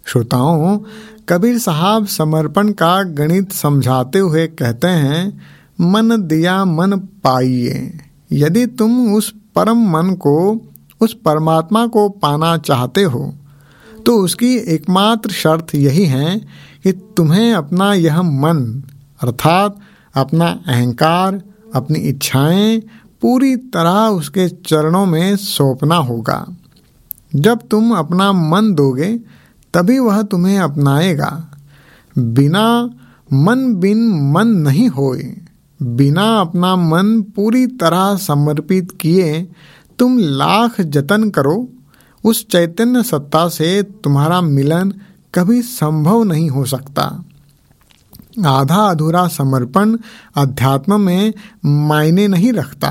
श्रोताओं, कबीर साहब समर्पण का गणित समझाते हुए कहते हैं, मन दिया मन पाइए। यदि तुम उस परम मन को, उस परमात्मा को पाना चाहते हो तो उसकी एकमात्र शर्त यही है कि तुम्हें अपना यह मन अर्थात अपना अहंकार, अपनी इच्छाएं पूरी तरह उसके चरणों में सौंपना होगा। जब तुम अपना मन दोगे तभी वह तुम्हें अपनाएगा। बिना मन बिन मन नहीं होए। बिना अपना मन पूरी तरह समर्पित किए तुम लाख जतन करो, उस चैतन्य सत्ता से तुम्हारा मिलन कभी संभव नहीं हो सकता। आधा अधूरा समर्पण अध्यात्म में मायने नहीं रखता।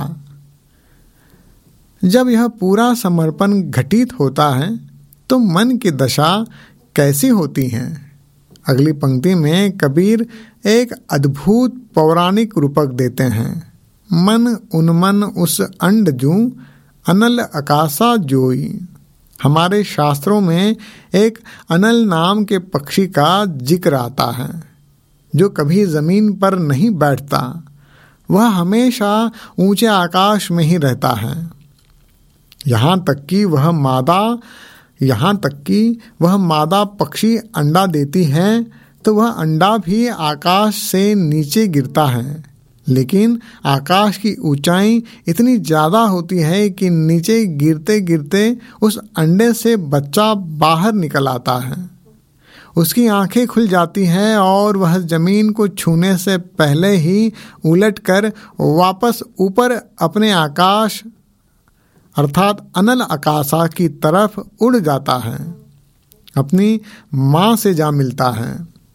जब यह पूरा समर्पण घटित होता है तो मन की दशा कैसी होती है? अगली पंक्ति में कबीर एक अद्भुत पौराणिक रूपक देते हैं। मन उन्मन उस अंड जू, अनल आकाशा जोई। हमारे शास्त्रों में एक अनल नाम के पक्षी का जिक्र आता है जो कभी जमीन पर नहीं बैठता। वह हमेशा ऊंचे आकाश में ही रहता है। यहाँ तक कि वह मादा पक्षी अंडा देती है तो वह अंडा भी आकाश से नीचे गिरता है, लेकिन आकाश की ऊंचाई इतनी ज़्यादा होती है कि नीचे गिरते गिरते उस अंडे से बच्चा बाहर निकल आता है। उसकी आंखें खुल जाती हैं और वह जमीन को छूने से पहले ही उलटकर वापस ऊपर अपने आकाश अर्थात अनल आकाशा की तरफ उड़ जाता है, अपनी माँ से जा मिलता है।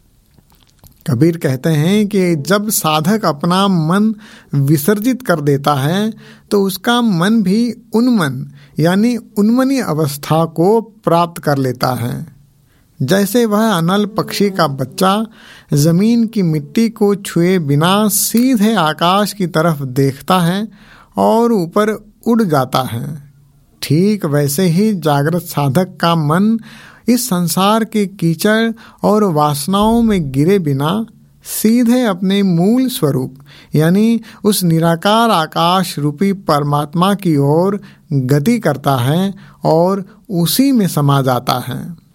कबीर कहते हैं कि जब साधक अपना मन विसर्जित कर देता है तो उसका मन भी उन्मन यानी उन्मनी अवस्था को प्राप्त कर लेता है। जैसे वह अनल पक्षी का बच्चा जमीन की मिट्टी को छुए बिना सीधे आकाश की तरफ देखता है और ऊपर उड़ जाता है, ठीक वैसे ही जागृत साधक का मन इस संसार के कीचड़ और वासनाओं में गिरे बिना सीधे अपने मूल स्वरूप यानी उस निराकार आकाश रूपी परमात्मा की ओर गति करता है और उसी में समा जाता है।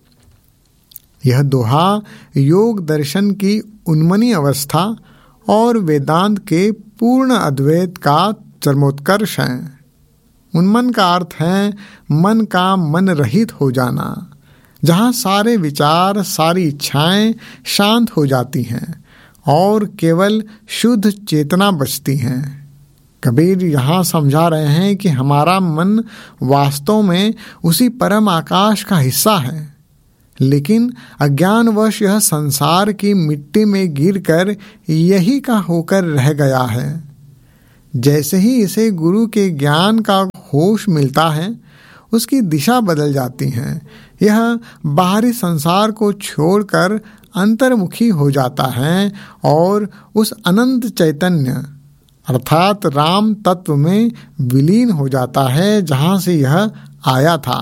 यह दोहा योग दर्शन की उन्मनी अवस्था और वेदांत के पूर्ण अद्वैत का चरमोत्कर्ष है। उन्मन का अर्थ है मन का मन रहित हो जाना, जहाँ सारे विचार, सारी इच्छाएं शांत हो जाती हैं और केवल शुद्ध चेतना बचती हैं। कबीर यहाँ समझा रहे हैं कि हमारा मन वास्तव में उसी परम आकाश का हिस्सा है, लेकिन अज्ञानवश यह संसार की मिट्टी में गिरकर यही का होकर रह गया है। जैसे ही इसे गुरु के ज्ञान का होश मिलता है, उसकी दिशा बदल जाती है। यह बाहरी संसार को छोड़कर अंतर्मुखी हो जाता है और उस अनंत चैतन्य अर्थात राम तत्व में विलीन हो जाता है जहाँ से यह आया था।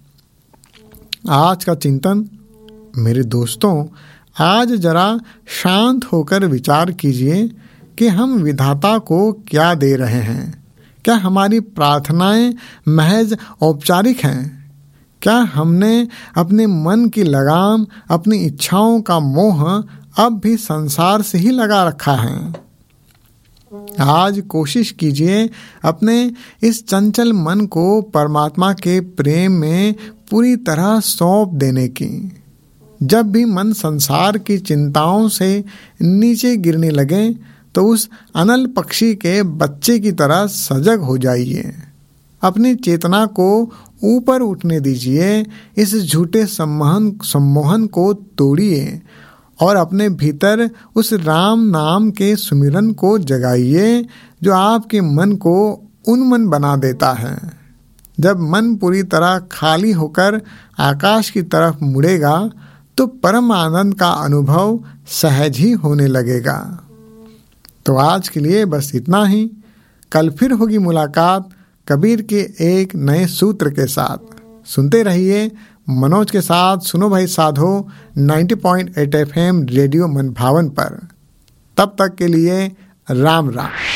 आज का चिंतन, मेरे दोस्तों, आज जरा शांत होकर विचार कीजिए कि हम विधाता को क्या दे रहे हैं। क्या हमारी प्रार्थनाएं महज औपचारिक हैं? क्या हमने अपने मन की लगाम, अपनी इच्छाओं का मोह अब भी संसार से ही लगा रखा है? आज कोशिश कीजिए अपने इस चंचल मन को परमात्मा के प्रेम में पूरी तरह सौंप देने की। जब भी मन संसार की चिंताओं से नीचे गिरने लगे तो उस अनल पक्षी के बच्चे की तरह सजग हो जाइए। अपनी चेतना को ऊपर उठने दीजिए। इस झूठे सम्मोहन को तोड़िए और अपने भीतर उस राम नाम के सुमिरन को जगाइए जो आपके मन को उन्मन बना देता है। जब मन पूरी तरह खाली होकर आकाश की तरफ मुड़ेगा तो परम आनंद का अनुभव सहज ही होने लगेगा। तो आज के लिए बस इतना ही। कल फिर होगी मुलाकात कबीर के एक नए सूत्र के साथ। सुनते रहिए मनोज के साथ सुनो भाई साधो 90.8 FM रेडियो मनभावन पर। तब तक के लिए राम राम।